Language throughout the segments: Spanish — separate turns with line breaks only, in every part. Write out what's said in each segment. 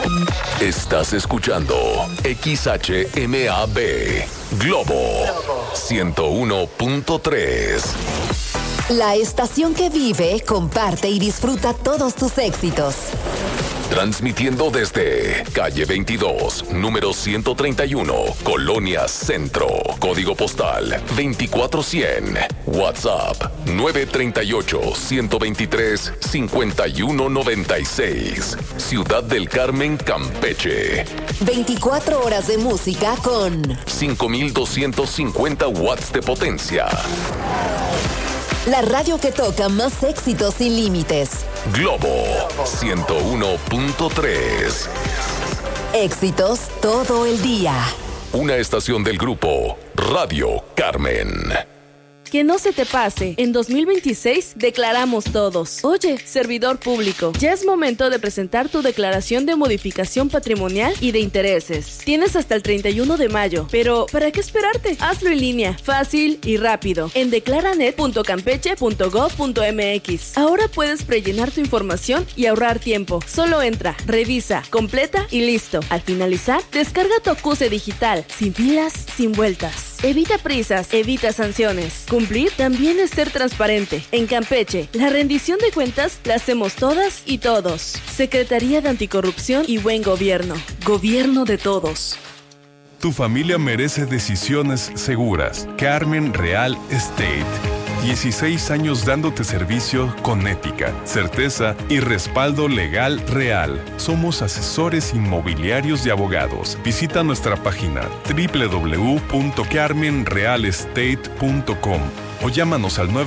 Estás escuchando XHMAB Globo 101.3.
La estación que vive, comparte y disfruta todos tus éxitos.
Transmitiendo desde calle 22, número 131, Colonia Centro. Código postal 24100. WhatsApp 938-123-5196. Ciudad del Carmen, Campeche.
24 horas de música con
5250 watts de potencia.
La radio que toca más éxitos sin límites.
Globo 101.3.
Éxitos todo el día.
Una estación del grupo Radio Carmen.
Que no se te pase, en 2026 declaramos todos. Oye, servidor público, ya es momento de presentar tu declaración de modificación patrimonial y de intereses. Tienes hasta el 31 de mayo, pero ¿para qué esperarte? Hazlo en línea, fácil y rápido, en declaranet.campeche.gov.mx. Ahora puedes prellenar tu información y ahorrar tiempo. Solo entra, revisa, completa y listo. Al finalizar, descarga tu acuse digital, sin pilas, sin vueltas. Evita prisas, evita sanciones. Cumplir también es ser transparente. En Campeche, la rendición de cuentas la hacemos todas y todos. Secretaría de Anticorrupción y Buen Gobierno. Gobierno de todos.
Tu familia merece decisiones seguras. Carmen Real Estate. 16 años dándote servicio con ética, certeza y respaldo legal real. Somos asesores inmobiliarios y abogados. Visita nuestra página www.carmenrealestate.com o llámanos al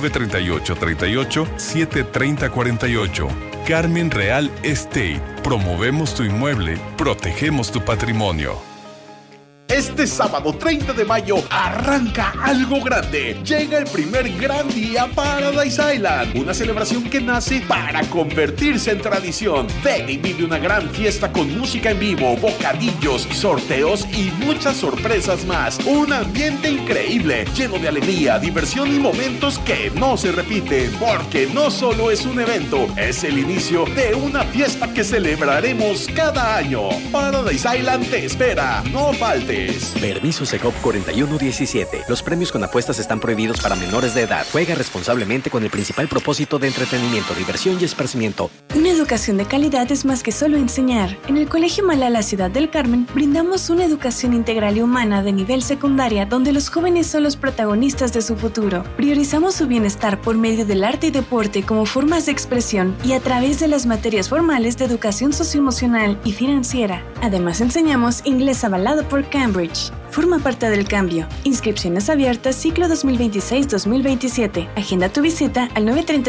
938-38-730-48. Carmen Real Estate. Promovemos tu inmueble, protegemos tu patrimonio.
Este sábado 30 de mayo arranca algo grande. Llega el primer gran día Paradise Island, una celebración que nace para convertirse en tradición. Ven y vive una gran fiesta con música en vivo, bocadillos, sorteos y muchas sorpresas más. Un ambiente increíble, lleno de alegría, diversión y momentos que no se repiten, porque no solo es un evento, es el inicio de una fiesta que celebraremos cada año. Paradise Island te espera, no faltes.
Permiso Secop 4117. Los premios con apuestas están prohibidos para menores de edad. Juega responsablemente con el principal propósito de entretenimiento, diversión y esparcimiento.
Una educación de calidad es más que solo enseñar. En el Colegio Malala Ciudad del Carmen brindamos una educación integral y humana de nivel secundaria donde los jóvenes son los protagonistas de su futuro. Priorizamos su bienestar por medio del arte y deporte como formas de expresión y a través de las materias formales de educación socioemocional y financiera. Además enseñamos inglés avalado por Cambridge. Forma parte del cambio. Inscripciones abiertas ciclo 2026-2027. Agenda tu visita al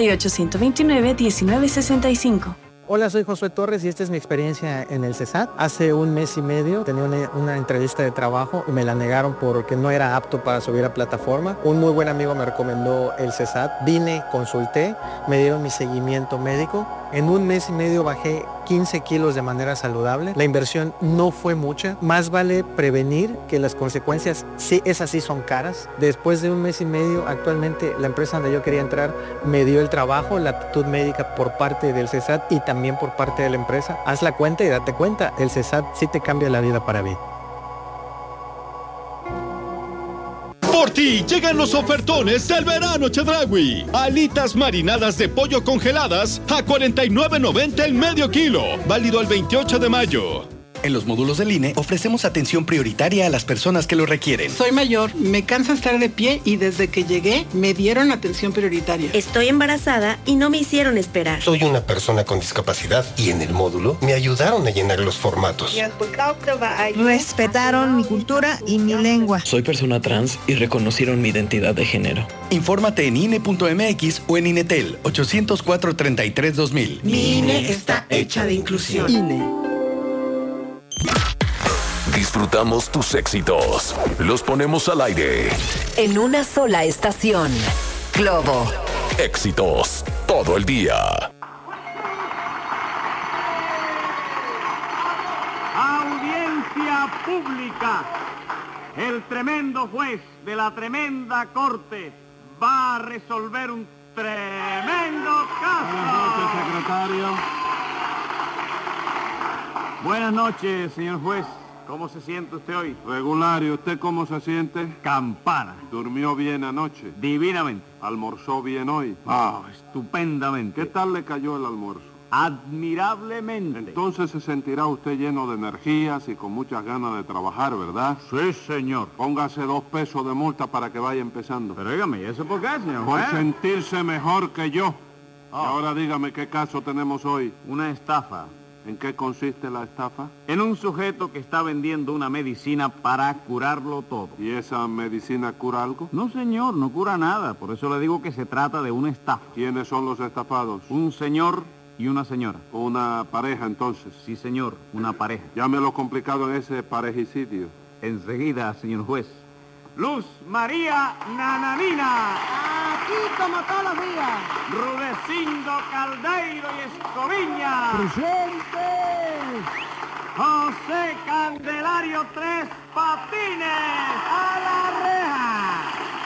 938-129-1965.
Hola, soy Josué Torres y esta es mi experiencia en el CESAT. Hace un mes y medio tenía una entrevista de trabajo y me la negaron porque no era apto para subir a plataforma. Un muy buen amigo me recomendó el CESAT. Vine, consulté, me dieron mi seguimiento médico. En un mes y medio bajé 15 kilos de manera saludable. La inversión no fue mucha. Más vale prevenir que las consecuencias, sí, esas sí son caras. Después de un mes y medio, actualmente la empresa donde yo quería entrar me dio el trabajo, la aptitud médica por parte del CESAT y también por parte de la empresa. Haz la cuenta y date cuenta, el CESAT sí te cambia la vida para bien.
Por ti llegan los ofertones del verano Chedraui. Alitas marinadas de pollo congeladas a $49.90 el medio kilo. Válido al 28 de mayo.
En los módulos del INE ofrecemos atención prioritaria a las personas que lo requieren.
Soy mayor, me cansa estar de pie y desde que llegué me dieron atención prioritaria.
Estoy embarazada y no me hicieron esperar.
Soy una persona con discapacidad y en el módulo me ayudaron a llenar los formatos.
Respetaron mi cultura y mi lengua.
Soy persona trans y reconocieron mi identidad de género.
Infórmate en INE.mx o en INETEL 804-33-2000.
Mi INE está hecha de inclusión. INE.
Disfrutamos tus éxitos. Los ponemos al aire.
En una sola estación. Globo.
Éxitos todo el día.
Audiencia pública. El tremendo juez de la tremenda corte va a resolver un tremendo caso.
Buenas noches, secretario.
Buenas noches, señor juez. ¿Cómo se siente usted hoy?
Regular, ¿y usted cómo se siente?
Campana.
¿Durmió bien anoche?
Divinamente.
¿Almorzó bien hoy?
Estupendamente.
¿Qué tal le cayó el almuerzo?
Admirablemente.
Entonces se sentirá usted lleno de energías y con muchas ganas de trabajar, ¿verdad?
Sí, señor.
Póngase 2 pesos de multa para que vaya empezando.
Pero dígame, ¿y eso por qué, señor
Por
juez?
sentirse mejor que yo. Y ahora dígame, ¿qué caso tenemos hoy?
Una estafa.
¿En qué consiste la estafa?
En un sujeto que está vendiendo una medicina para curarlo todo.
¿Y esa medicina cura algo?
No, señor, no cura nada. Por eso le digo que se trata de una estafa.
¿Quiénes son los estafados?
Un señor y una señora.
Una pareja, entonces.
Sí, señor, una pareja.
Llámelo complicado en ese parejicidio.
Enseguida, señor juez. Luz María Nananina.
Aquí como todos los días.
Rudecindo Caldeiro y Escoviña.
¡Presente!
José Candelario Tres Patines. ¡A la reja!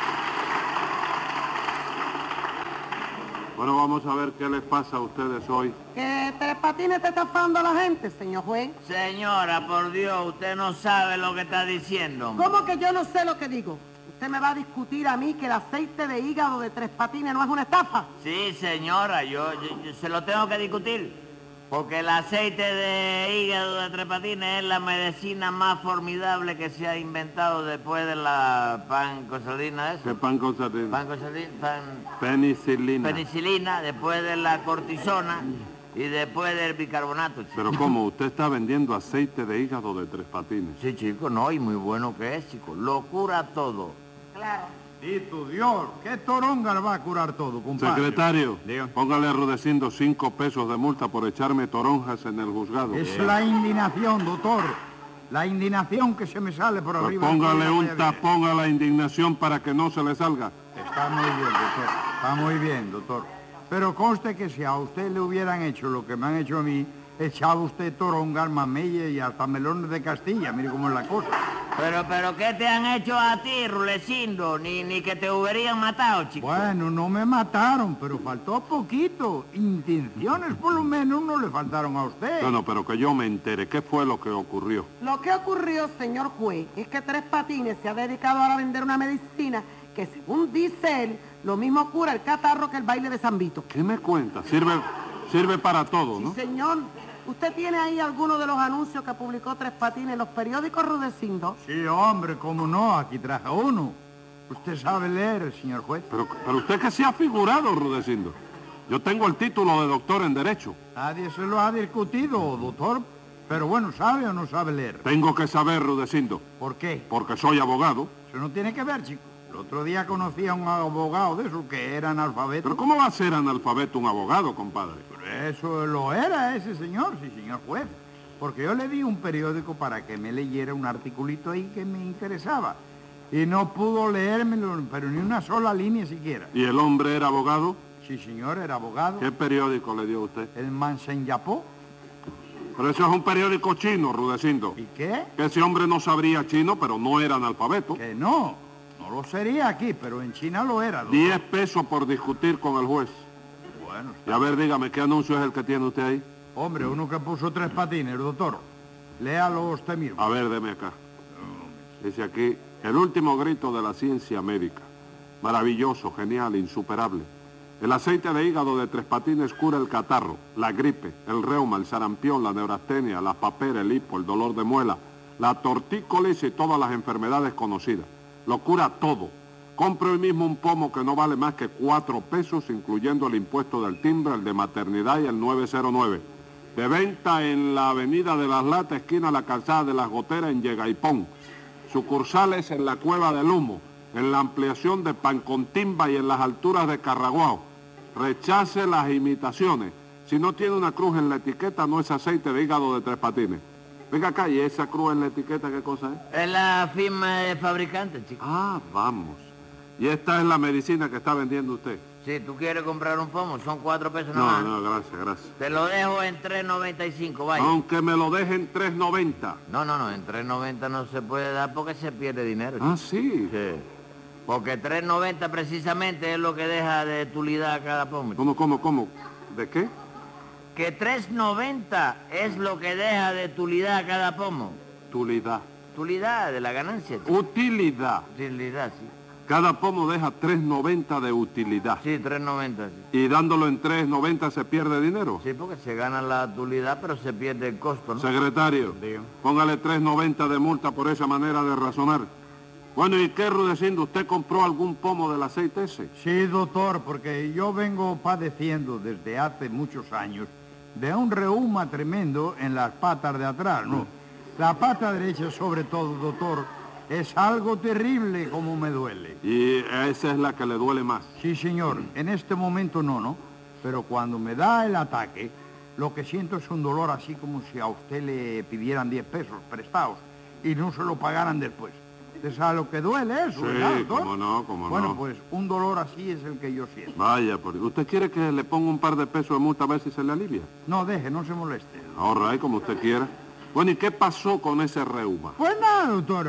Bueno, vamos a ver qué les pasa a ustedes hoy.
Que Tres Patines te está estafando a la gente, señor juez.
Señora, por Dios, usted no sabe lo que está diciendo.
¿Cómo que yo no sé lo que digo? ¿Usted me va a discutir a mí que el aceite de hígado de Tres Patines no es una estafa?
Sí, señora, yo se lo tengo que discutir. Porque el aceite de hígado de Tres Patines es la medicina más formidable que se ha inventado después de la pancosalina esa.
¿Qué pancosalina?
Pancosalina,
Penicilina.
Penicilina, después de la cortisona y después del bicarbonato. Chico.
Pero ¿cómo? ¿Usted está vendiendo aceite de hígado de Tres Patines?
Sí, chico, no, y muy bueno que es, chico. Lo cura todo.
Claro.
Y tu Dios, ¿qué toronga le va a curar todo, compadre?
Secretario, póngale a Rudecindo 5 pesos de multa por echarme toronjas en el juzgado.
Es la indignación, doctor. La indignación que se me sale por
Pues
arriba.
póngale un tapón a la indignación para que no se le salga.
Está muy bien, doctor. Está muy bien, doctor. Pero conste que si a usted le hubieran hecho lo que me han hecho a mí, echaba usted torongas, mameyes y hasta melones de Castilla. Mire cómo es la cosa.
Pero ¿qué te han hecho a ti, Rulecindo? Ni que te hubieran matado, chico.
Bueno, no me mataron, pero faltó poquito. Intenciones, por lo menos, no le faltaron a usted.
No, pero que yo me entere. ¿Qué fue lo que ocurrió?
Lo que ocurrió, señor juez, es que Tres Patines se ha dedicado ahora a vender una medicina que, según dice él, lo mismo cura el catarro que el baile de San Vito.
¿Qué me cuenta? Sirve para todo, ¿no?
Sí, señor. ¿Usted tiene ahí alguno de los anuncios que publicó Tres Patines en los periódicos, Rudecindo?
Sí, hombre, cómo no, aquí traje uno. Usted sabe leer, señor juez.
Pero usted que se ha figurado, Rudecindo. Yo tengo el título de doctor en Derecho.
Nadie se lo ha discutido, doctor. Pero bueno, ¿sabe o no sabe leer?
Tengo que saber, Rudecindo.
¿Por qué?
Porque soy abogado.
Eso no tiene que ver, chico. El otro día conocí a un abogado de esos que era analfabeto.
¿Pero cómo va a ser analfabeto un abogado, compadre?
Pero eso lo era ese señor, sí, señor juez. Porque yo le di un periódico para que me leyera un articulito ahí que me interesaba. Y no pudo leérmelo, pero ni una sola línea siquiera.
¿Y el hombre era abogado?
Sí, señor, era abogado.
¿Qué periódico le dio usted?
El Mansenyapó.
Pero eso es un periódico chino, Rudecindo.
¿Y qué?
Que ese hombre no sabría chino, pero no era analfabeto.
Que no. No lo sería aquí, pero en China lo era. Doctor.
10 pesos por discutir con el juez.
Bueno,
y a ver, dígame, ¿qué anuncio es el que tiene usted ahí?
Hombre, uno que puso Tres Patines, doctor. Léalo usted mismo.
A ver, deme acá. Dice aquí, el último grito de la ciencia médica. Maravilloso, genial, insuperable. El aceite de hígado de Tres Patines cura el catarro, la gripe, el reuma, el sarampión, la neurastenia, la papera, el hipo, el dolor de muela, la tortícolis y todas las enfermedades conocidas. Lo cura todo. Compre hoy mismo un pomo que no vale más que 4 pesos, incluyendo el impuesto del timbre, el de maternidad y el 909. De venta en la avenida de las Latas, esquina La Calzada de las Goteras, en Yegaipón. Sucursales en la Cueva del Humo, en la ampliación de Pancontimba y en las alturas de Carraguao. Rechace las imitaciones. Si no tiene una cruz en la etiqueta, no es aceite de hígado de Tres Patines. Venga acá, ¿y esa cruz en la etiqueta qué cosa es?
Es la firma de fabricante, chico.
Ah, vamos. ¿Y esta es la medicina que está vendiendo usted?
Sí, ¿tú quieres comprar un pomo? Son 4 pesos nomás.
No, gracias.
Te lo dejo en 3.95, vaya.
Aunque me lo dejen 3.90.
No, en 3.90 no se puede dar porque se pierde dinero, chico.
Ah, ¿sí?
Sí. Porque 3.90 precisamente es lo que deja de utilidad cada pomo.
¿Cómo? ¿De qué?
Que 3.90 es lo que deja de utilidad cada pomo.
Utilidad.
Utilidad de la ganancia.
Utilidad.
Utilidad, sí.
Cada pomo deja 3.90 de utilidad.
Sí, 3.90, sí.
¿Y dándolo en 3.90 se pierde dinero?
Sí, porque se gana la utilidad, pero se pierde el costo, ¿no?
Secretario, póngale 3.90 de multa por esa manera de razonar. Bueno, ¿y qué, Rudecindo? ¿Usted compró algún pomo del aceite ese?
Sí, doctor, porque yo vengo padeciendo desde hace muchos años de un reuma tremendo en las patas de atrás, ¿no? La pata derecha, sobre todo, doctor, es algo terrible como me duele.
¿Y esa es la que le duele más?
Sí, señor. En este momento no. Pero cuando me da el ataque, lo que siento es un dolor así como si a usted le pidieran 10 pesos prestados y no se lo pagaran después. ¿Usted sabe lo que duele eso, verdad, doctor?
Cómo no.
Bueno, pues un dolor así es el que yo siento.
Vaya, ¿usted quiere que le ponga un par de pesos de multa a ver si se le alivia?
No, deje, no se moleste.
Ahora, como usted quiera. Bueno, ¿y qué pasó con ese reuma?
Pues nada, doctor.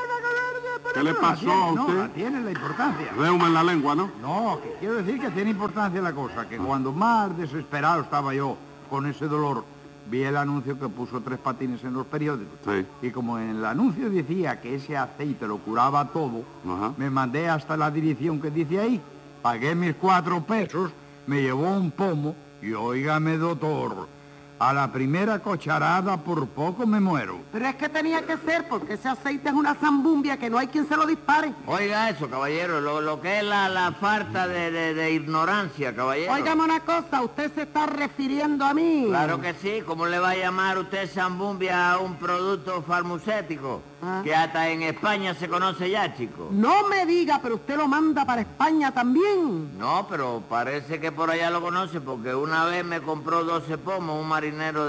¿Qué le pasó a usted?
No, tiene la importancia.
Reuma en la lengua, ¿no?
No, que quiero decir que tiene importancia la cosa, que cuando más desesperado estaba yo con ese dolor, vi el anuncio que puso Tres Patines en los periódicos.
Sí.
Y como en el anuncio decía que ese aceite lo curaba todo, me mandé hasta la dirección que dice ahí, pagué mis 4 pesos, me llevó un pomo y óigame, doctor, a la primera cucharada por poco me muero.
Pero es que tenía que ser, porque ese aceite es una zambumbia que no hay quien se lo dispare.
Oiga eso, caballero, lo que es la falta de ignorancia, caballero.
Óigame una cosa, usted se está refiriendo a mí.
Claro que sí, ¿cómo le va a llamar usted zambumbia a un producto farmacéutico? Que hasta en España se conoce ya, chico.
No me diga, pero usted lo manda para España también.
No, pero parece que por allá lo conoce, porque una vez me compró 12 pomos un marinero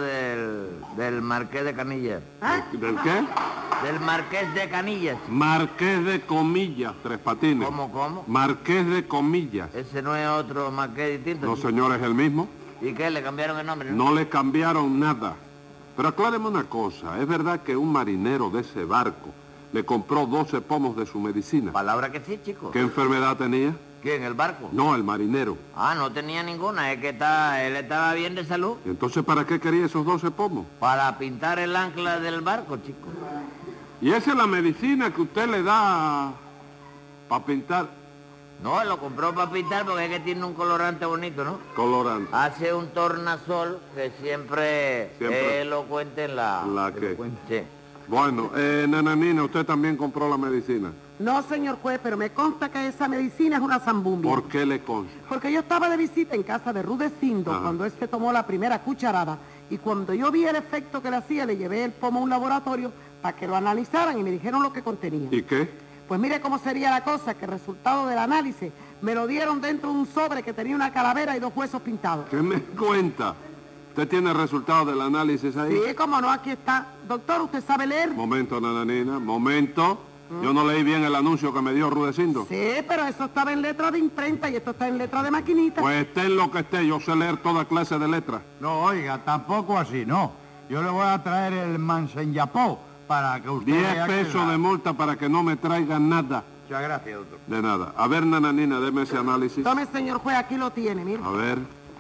del Marqués de Canillas.
¿Del qué?
Del Marqués de Canillas.
Marqués de Comillas, Tres Patines.
¿Cómo?
Marqués de Comillas.
Ese no es otro Marqués distinto.
No, señor, es el mismo.
¿Y qué? ¿Le cambiaron el nombre?
No le cambiaron nada. Pero acláreme una cosa, ¿es verdad que un marinero de ese barco le compró 12 pomos de su medicina?
Palabra que sí, chico.
¿Qué enfermedad tenía?
¿Quién, el barco?
No, el marinero.
No tenía ninguna, es que él estaba bien de salud.
¿Y entonces para qué quería esos 12 pomos?
Para pintar el ancla del barco, chico.
¿Y esa es la medicina que usted le da para pintar?
No, él lo compró para pintar porque es que tiene un colorante bonito, ¿no?
Colorante.
Hace un tornasol que siempre es elocuente en la...
¿La qué?
Sí.
Bueno, Nananina, ¿usted también compró la medicina?
No, señor juez, pero me consta que esa medicina es una zambumbia.
¿Por qué le consta?
Porque yo estaba de visita en casa de Rudecindo cuando él se tomó la primera cucharada y cuando yo vi el efecto que le hacía, le llevé el pomo a un laboratorio para que lo analizaran y me dijeron lo que contenía.
¿Y qué?
Pues mire cómo sería la cosa, que el resultado del análisis me lo dieron dentro de un sobre que tenía una calavera y 2 huesos pintados.
¿Qué me cuenta? ¿Usted tiene el resultado del análisis ahí?
Sí, cómo no, aquí está. Doctor, ¿usted sabe leer?
Momento, Nananina, momento. Yo no leí bien el anuncio que me dio Rudecindo.
Sí, pero eso estaba en letra de imprenta y esto está en letra de maquinita.
Pues esté en lo que esté, yo sé leer toda clase de letras.
No, oiga, tampoco así, no. Yo le voy a traer el manseñapó para que usted
10 pesos de multa para que no me traiga nada.
Muchas gracias, doctor.
De nada. A ver, Nananina, deme ese análisis.
Tome, señor juez, aquí lo tiene, mire.
A ver.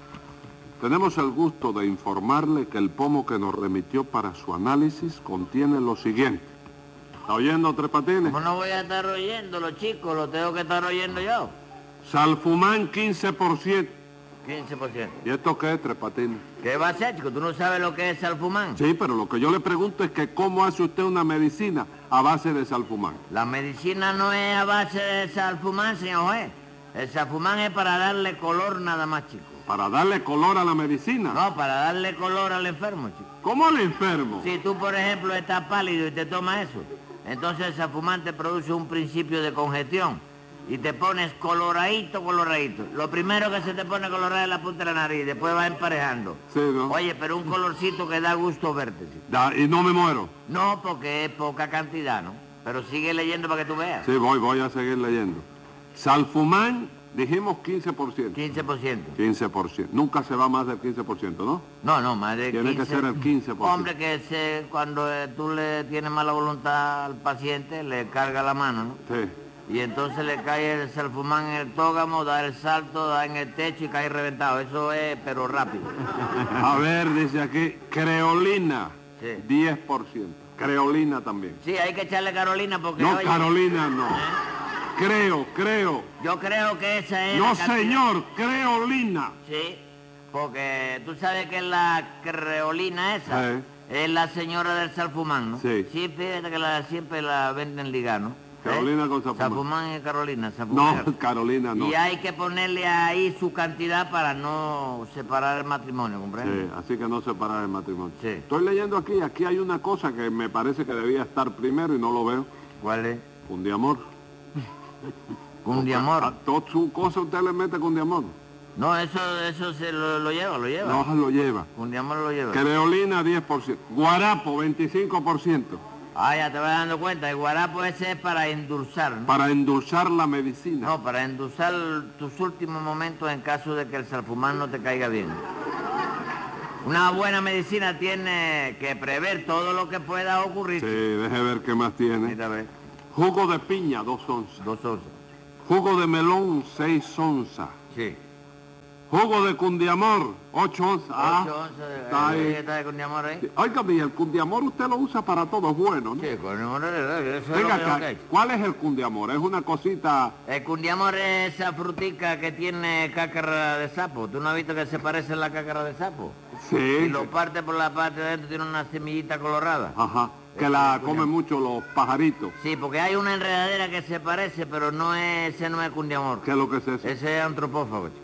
Tenemos el gusto de informarle que el pomo que nos remitió para su análisis contiene lo siguiente. ¿Está oyendo, Tres Patines?
¿Cómo no voy a estar oyéndolo, chicos? Lo tengo que estar oyendo yo.
Salfumán 15%.
15%.
¿Y esto qué es, Tres Patines?
¿Qué va a hacer, chico? ¿Tú no sabes lo que es salfumán?
Sí, pero lo que yo le pregunto es que ¿cómo hace usted una medicina a base de salfumán?
La medicina no es a base de salfumán, señor juez. El salfumán es para darle color nada más, chico.
¿Para darle color a la medicina?
No, para darle color al enfermo, chico.
¿Cómo al enfermo?
Si tú, por ejemplo, estás pálido y te tomas eso, entonces el salfumán te produce un principio de congestión y te pones coloradito. Lo primero que se te pone colorado es la punta de la nariz, después va emparejando.
Sí, ¿no?
Oye, pero un colorcito que da gusto verte, chico.
¿Y no me muero?
No, porque es poca cantidad, ¿no? Pero sigue leyendo para que tú veas.
Sí, voy a seguir leyendo. Salfumán, dijimos 15%. 15%. Nunca se va más del 15%, ¿no?
No, más del 15%.
Tiene que ser el 15%.
Hombre, cuando tú le tienes mala voluntad al paciente, le carga la mano, ¿no?
Sí.
y entonces le cae el salfumán en el tógamo, da el salto, da en el techo y cae reventado. Eso es, pero rápido.
A ver, dice aquí, creolina,
Sí.
10%. Creolina también.
Sí, hay que echarle Carolina porque...
No,
oye,
Carolina no. Creo.
Yo creo que esa es...
No,
la cantidad.
señor, creolina.
Sí, porque tú sabes que la creolina esa es la señora del salfumán, ¿no?
Sí.
Sí, fíjate que siempre la venden ligada, ¿no?
Carolina con salfumán.
Salfumán y Carolina, salfumán.
No, Carolina no.
Y hay que ponerle ahí su cantidad para no separar el matrimonio, ¿comprendes?
Sí, así que no separar el matrimonio.
Sí.
Estoy leyendo aquí hay una cosa que me parece que debía estar primero y no lo veo.
¿Cuál es?
Cundiamor.
¿Cundiamor?
A toda su cosa usted le mete cundiamor.
No, eso se lo lleva.
No, lo lleva.
Cundiamor lo lleva.
Creolina, 10%. Guarapo, 25%.
Ah, ya te vas dando cuenta, el guarapo ese es para endulzar, ¿no?
Para endulzar la medicina.
No, para endulzar tus últimos momentos en caso de que el salfumán no te caiga bien. Una buena medicina tiene que prever todo lo que pueda ocurrir.
Sí, deje ver qué más tiene.
Mira, a ver.
Jugo de piña, 2 onzas.
2 onzas.
Jugo de melón, 6 onzas.
Sí.
Jugo de cundiamor, 8 onzas.
8 onzas
está ahí.
¿Está de cundiamor ahí?
Sí. Oiga, y el cundiamor usted lo usa para todo, es bueno, ¿no?
Sí, cundiamor eso
Venga
es lo
acá,
que hay.
¿cuál es el cundiamor? Es una cosita...
El cundiamor es esa frutica que tiene cácara de sapo. ¿Tú no has visto que se parece a la cácara de sapo?
Sí.
Si lo parte por la parte de adentro tiene una semillita colorada.
Ajá, que la comen mucho los pajaritos.
Sí, porque hay una enredadera que se parece, pero ese no es cundiamor.
¿Qué es lo que es eso?
Ese es antropófago, chico.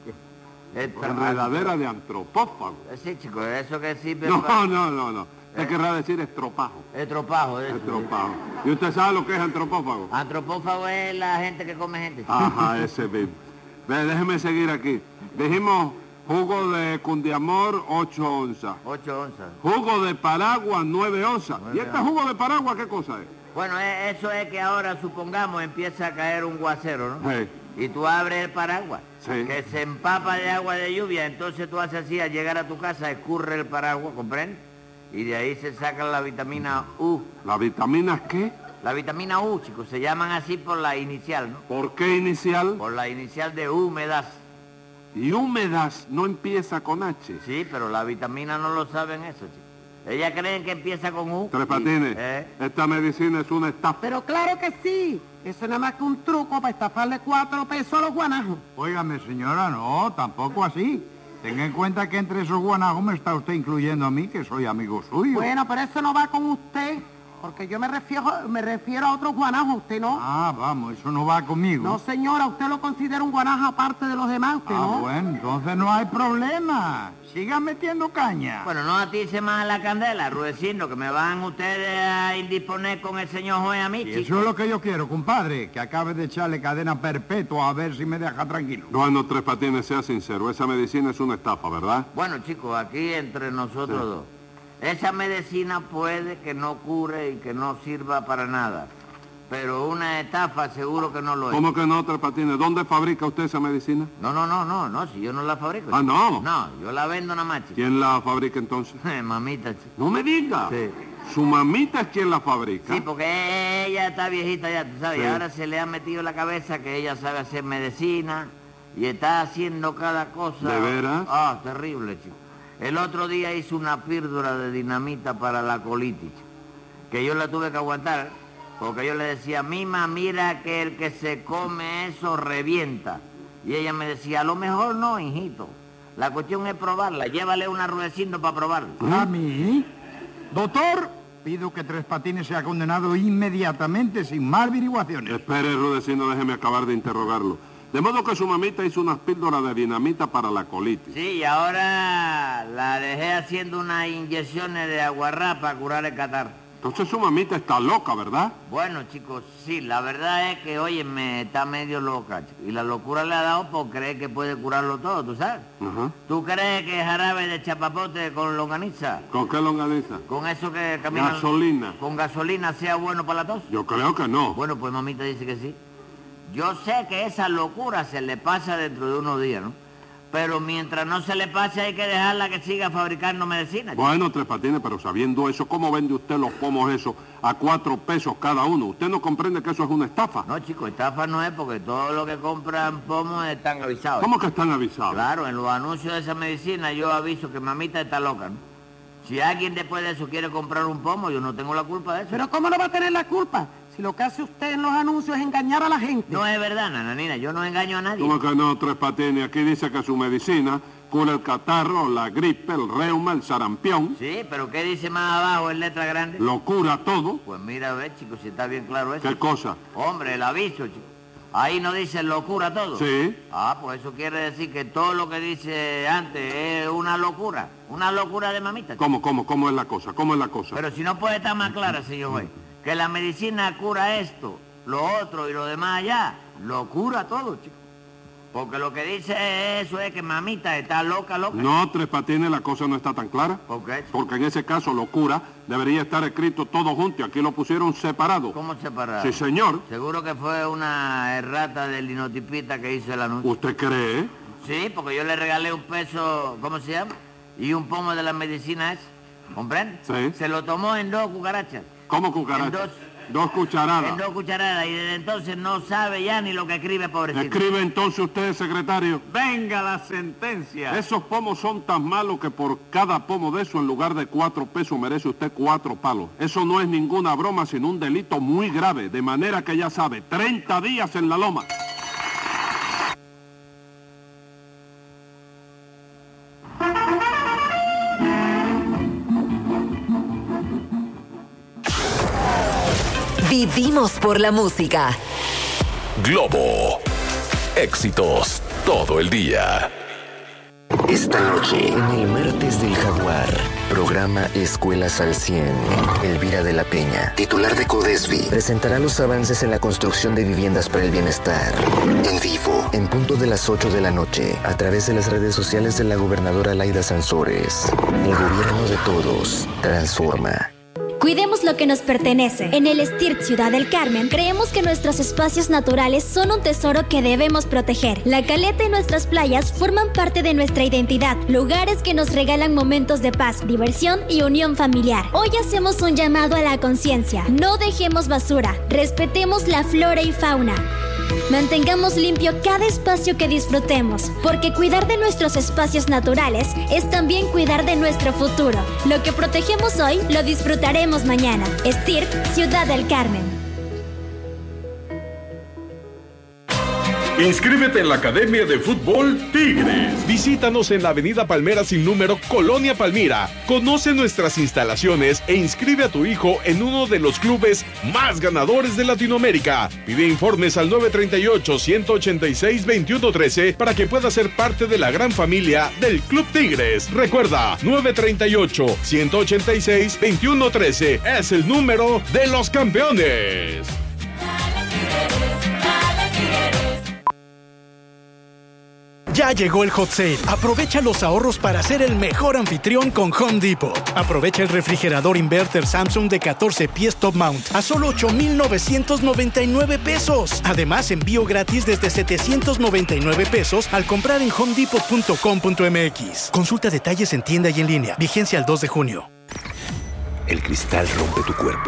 Enredadera de antropófago.
Sí, chico, eso que sirve
No,
para...
no. ¿Qué querrá decir estropajo?
Estropajo, eso.
Estropajo. ¿Y usted sabe lo que es antropófago?
Antropófago es la gente que come gente, chico.
Ajá, ese mismo. Ve, déjeme seguir aquí. Dijimos jugo de cundiamor, 8 onzas.
8 onzas.
Jugo de paraguas, 9 onzas. ¿Y este jugo de paraguas qué cosa es?
Bueno, eso es que ahora, supongamos, empieza a caer un guacero, ¿no?
Sí.
Y tú abres el paraguas,
Sí.
que se empapa de agua de lluvia, entonces tú haces así, al llegar a tu casa, escurre el paraguas, ¿comprendes? Y de ahí se saca la vitamina U.
¿La vitamina qué?
La vitamina U, chicos, se llaman así por la inicial, ¿no?
¿Por qué inicial?
Por la inicial de húmedas.
Y húmedas no empieza con H.
Sí, pero la vitamina no lo saben eso, chicos. Ellas creen que empieza con U.
Tres Patines, esta medicina es una estafa.
Pero claro que sí. Eso nada más que un truco para estafarle 4 pesos a los guanajos.
Óigame, señora, no, tampoco así. Tenga en cuenta que entre esos guanajos me está usted incluyendo a mí, que soy amigo suyo.
Bueno, pero eso no va con usted, porque yo me refiero a otros guanajos, usted no.
Ah, vamos, eso no va conmigo.
No, señora, usted lo considera un guanajo aparte de los demás, usted no.
Bueno, entonces no hay problema. Sigan metiendo caña.
Bueno, no atice más la candela, Rudecindo, que me van ustedes a indisponer con el señor juez a mí,
Y
chico.
eso es lo que yo quiero, compadre, que acabe de echarle cadena perpetua a ver si me deja tranquilo.
No, Tres Patines, sea sincero, esa medicina es una estafa, ¿verdad?
Bueno, chicos, aquí entre nosotros dos. Esa medicina puede que no cure y que no sirva para nada. Pero una estafa seguro que no lo es.
¿Cómo que no, Tres Patines? ¿Dónde fabrica usted esa medicina?
No, si yo no la fabrico.
Ah, ¿no?
No, yo la vendo nada más, chico.
¿Quién la fabrica entonces?
Mamita, chico.
No me diga.
Sí.
Su mamita es quien la fabrica.
Sí, porque ella está viejita ya, tú sabes,
Sí.
y ahora se le ha metido en la cabeza que ella sabe hacer medicina y está haciendo cada cosa.
¿De veras?
Ah, terrible, chico. El otro día hizo una píldora de dinamita para la colitis, chico, que yo la tuve que aguantar, porque yo le decía, Mima, mira que el que se come eso revienta. Y ella me decía, a lo mejor no, hijito. La cuestión es probarla, llévale una Rudecindo para probarla.
¿A mí? Doctor, pido que Tres Patines sea condenado inmediatamente sin más averiguaciones.
Espere, Rudecindo, déjeme acabar de interrogarlo. De modo que su mamita hizo unas píldoras de dinamita para la colitis.
Sí, y ahora la dejé haciendo unas inyecciones de aguarrá para curar el catarro.
Entonces su mamita está loca, ¿verdad?
Bueno, chicos, sí, la verdad es que, óyeme, está medio loca, chico. Y la locura le ha dado por creer que puede curarlo todo, ¿tú sabes?
Ajá.
¿Tú crees que jarabe de chapapote con longaniza?
¿Con qué longaniza?
¿Con eso que camina?
Gasolina.
¿Con gasolina sea bueno para la tos?
Yo creo que no.
Bueno, pues mamita dice que sí. Yo sé que esa locura se le pasa dentro de unos días, ¿no? Pero mientras no se le pase hay que dejarla que siga fabricando medicina.
Bueno, Tres Patines, pero sabiendo eso, ¿cómo vende usted los pomos esos a 4 pesos cada uno? ¿Usted no comprende que eso es una estafa?
No, chico, estafa no es porque todo lo que compran pomos están avisados.
¿Cómo que están avisados?
Claro, en los anuncios de esa medicina yo aviso que mamita está loca, ¿no? Si alguien después de eso quiere comprar un pomo, yo no tengo la culpa de eso.
¿Pero cómo no va a tener la culpa? Si lo que hace usted en los anuncios es engañar a la gente.
No es verdad, nananina, yo no engaño a nadie.
¿Cómo que no, Tres Patines? Aquí dice que su medicina cura el catarro, la gripe, el reuma, el sarampión.
Sí, pero ¿qué dice más abajo en letra grande?
Lo cura todo.
Pues mira, a ver, chico, si está bien claro eso.
¿Qué cosa?
Hombre, el aviso, chico. Ahí no dice lo cura todo.
Sí.
Ah, pues eso quiere decir que todo lo que dice antes es una locura de mamita.
¿Cómo es la cosa? ¿Cómo es la cosa?
Pero si no puede estar más clara, señor juez, que la medicina cura esto, lo otro y lo demás allá, lo cura todo, chico. Porque lo que dice eso es que mamita está loca.
No, Tres Patines, la cosa no está tan clara.
¿Por qué?
Porque en ese caso locura debería estar escrito todo junto y aquí lo pusieron separado.
¿Cómo separado?
Sí, señor.
Seguro que fue una errata del linotipista que hizo el anuncio.
¿Usted cree?
Sí, porque yo le regalé un peso, ¿cómo se llama? Y un pomo de la medicina esa. ¿Comprende?
Sí.
Se lo tomó en 2 cucarachas.
¿Cómo cucarachas? 2 cucharadas.
En 2 cucharadas y desde entonces no sabe ya ni lo que escribe, pobrecito.
¿Escribe entonces usted, secretario?
Venga la sentencia.
Esos pomos son tan malos que por cada pomo de eso, en lugar de 4 pesos, merece usted 4 palos. Eso no es ninguna broma, sino un delito muy grave. De manera que ya sabe, 30 días en la loma.
Vivimos por la música.
Globo. Éxitos todo el día.
Esta noche, en el Martes del Jaguar, programa Escuelas al 100, Elvira de la Peña, titular de Codesvi, presentará los avances en la construcción de viviendas para el bienestar. En vivo, en punto de las 8 de la noche, a través de las redes sociales de la gobernadora Laida Sansores. El gobierno de todos transforma.
Cuidemos lo que nos pertenece. En el STIRT Ciudad del Carmen, creemos que nuestros espacios naturales son un tesoro que debemos proteger. La caleta y nuestras playas forman parte de nuestra identidad, lugares que nos regalan momentos de paz, diversión y unión familiar. Hoy hacemos un llamado a la conciencia. No dejemos basura, respetemos la flora y fauna. Mantengamos limpio cada espacio que disfrutemos, porque cuidar de nuestros espacios naturales es también cuidar de nuestro futuro. Lo que protegemos hoy, lo disfrutaremos mañana. STIRT, Ciudad del Carmen.
Inscríbete en la Academia de Fútbol Tigres. Visítanos en la Avenida Palmera sin número, Colonia Palmira. Conoce nuestras instalaciones e inscribe a tu hijo en uno de los clubes más ganadores de Latinoamérica. Pide informes al 938-186-2113 para que pueda ser parte de la gran familia del Club Tigres. Recuerda, 938-186-2113 es el número de los campeones.
Ya llegó el hot sale. Aprovecha los ahorros para ser el mejor anfitrión con Home Depot. Aprovecha el refrigerador inverter Samsung de 14 pies top mount a solo 8,999 pesos. Además, envío gratis desde 799 pesos al comprar en homedepot.com.mx. Consulta detalles en tienda y en línea. Vigencia al 2 de junio.
El cristal rompe tu cuerpo.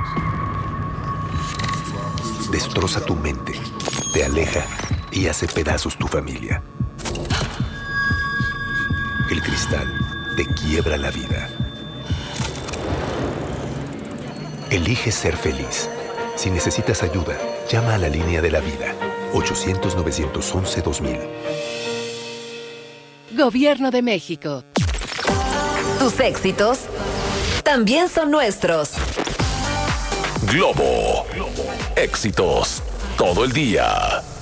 Destroza tu mente. Te aleja y hace pedazos tu familia. El cristal te quiebra la vida. Elige ser feliz. Si necesitas ayuda, llama a la línea de la vida. 800-911-2000.
Gobierno de México. Tus éxitos también son nuestros.
Globo. Éxitos todo el día.